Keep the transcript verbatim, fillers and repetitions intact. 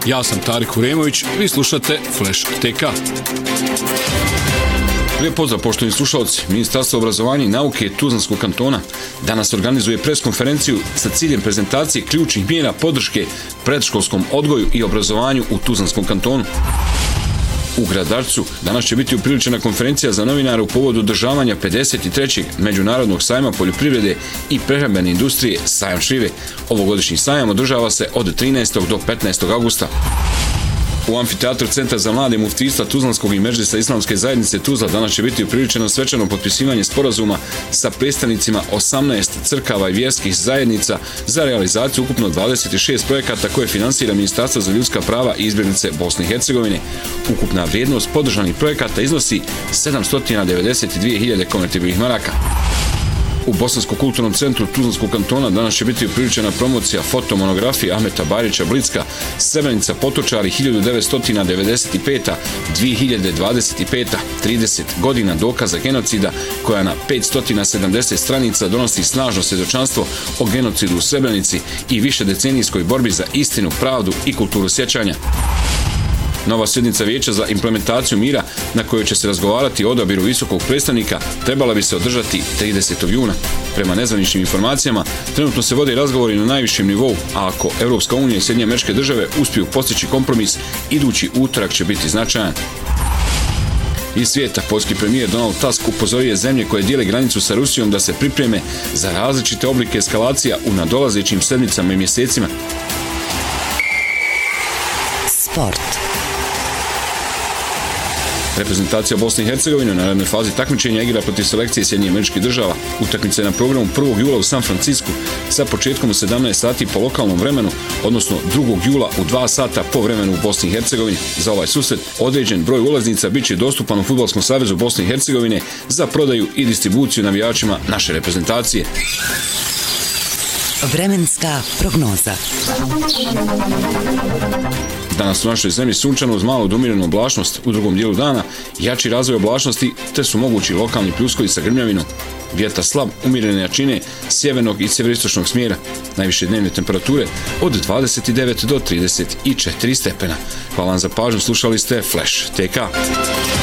Ja sam Tarik Uremović, vi slušate Flash T K. Lijep pozdrav, poštovani slušalci. Ministarstvo obrazovanja i nauke Tuzlanskog kantona danas organizuje preskonferenciju sa ciljem prezentacije ključnih mjera podrške predškolskom odgoju i obrazovanju u Tuzlanskom kantonu. U Gradarcu danas će biti upriličena konferencija za novinare u povodu održavanja pedeset trećeg Međunarodnog sajma poljoprivrede i prehrambene industrije Sajam šljive. Ovogodišnji sajam održava se od trinaestog do petnaestog avgusta. U amfiteatru Centra za mlade muftijstva Tuzlanskog i Medžlisa Islamske zajednice Tuzla danas će biti upriličeno svečano potpisivanje sporazuma sa predstavnicima osamnaest crkava i vjerskih zajednica za realizaciju ukupno dvadeset šest projekata koje finansira Ministarstvo za ljudska prava i izbjeglice Bosne i Hercegovine. Ukupna vrijednost podržanih projekata iznosi sedamsto devedeset dvije hiljade konvertibilnih maraka. U Bosanskom kulturnom centru Tuzlanskog kantona danas će biti upriličena promocija fotomonografije Ahmeta Bajrića Blicka Srebrenica Potočari hiljadu devetsto devedeset peta do dvije hiljade dvadeset peta. trideset godina dokaza genocida koja na petsto sedamdeset stranica donosi snažno svjedočanstvo o genocidu u Srebrenici i višedecenijskoj borbi za istinu, pravdu i kulturu sjećanja. Nova sjednica Vijeća za implementaciju mira na kojoj će se razgovarati o odabiru visokog predstavnika trebala bi se održati tridesetog juna. Prema nezvaničnim informacijama, trenutno se vode razgovori na najvišem nivou, a ako Europska unija i Sjedinjene Američke Države uspiju postići kompromis, idući utorak će biti značajan. Iz svijeta, poljski premijer Donald Tusk upozorio je zemlje koje dijele granicu sa Rusijom da se pripreme za različite oblike eskalacija u nadolazećim sedmicama i mjesecima. Sport. Reprezentacija Bosne i Hercegovine u narednoj fazi takmičenja igra protiv selekcije Sjedinjenih Američkih Država. Utakmica je na programu prvog jula u San Francisku sa početkom u sedamnaest sati po lokalnom vremenu, odnosno drugog jula u dva sata po vremenu u Bosni i Hercegovini. Za ovaj susret određen broj ulaznica bit će dostupan u Fudbalskom savezu Bosne i Hercegovine za prodaju i distribuciju navijačima naše reprezentacije. Vremenska prognoza. Danas u našoj zemlji sunčano uz malu domirenu oblačnost, u drugom dijelu dana jači razvoj oblačnosti te su mogući lokalni pljuskovi sa grmljavinom. Vjetar slab, umjerene jačine, sjevernog i sjeveristočnog smjera. Najviše dnevne temperature od dvadeset devet do trideset četiri stepena. Hvala vam za pažnju, slušali ste Flash T K.